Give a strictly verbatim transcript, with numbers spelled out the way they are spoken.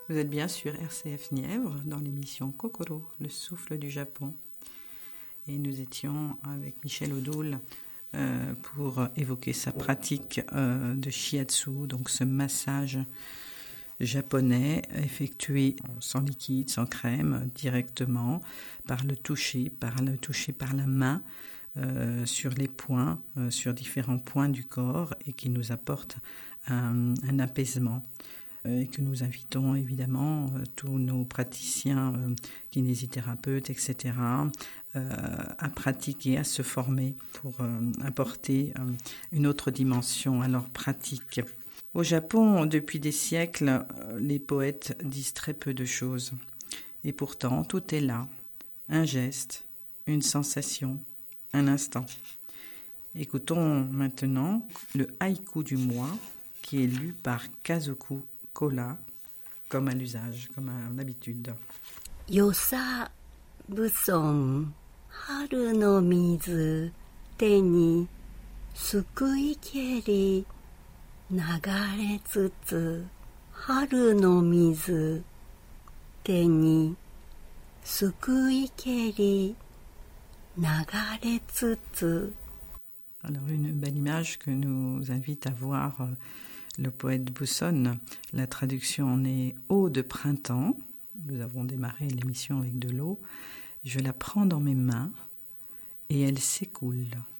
Vous êtes bien sur R C F Nièvre dans l'émission Kokoro, le souffle du Japon. Et nous étions avec Michel Odoul euh, pour évoquer sa pratique euh, de shiatsu, donc ce massage japonais effectué sans liquide, sans crème, directement par le toucher, par le toucher par la main euh, sur les points, euh, sur différents points du corps et qui nous apporte un, un apaisement. Et que nous invitons évidemment euh, tous nos praticiens, euh, kinésithérapeutes, et cetera, euh, à pratiquer, à se former pour euh, apporter euh, une autre dimension à leur pratique. Au Japon, depuis des siècles, euh, les poètes disent très peu de choses. Et pourtant, tout est là. Un geste, une sensation, un instant. Écoutons maintenant le haïku du mois qui est lu par Kazoku Kola, comme à l'usage, comme à l'habitude. Yosa buson haru no mizu te ni sukui keri nagare tsutsu haru no mizu te ni sukui keri nagare tsutsu. Alors une belle image que nous invite à voir euh, le poète Buson. La traduction en est « eau de printemps ». Nous avons démarré l'émission avec de l'eau. Je la prends dans mes mains et elle s'écoule.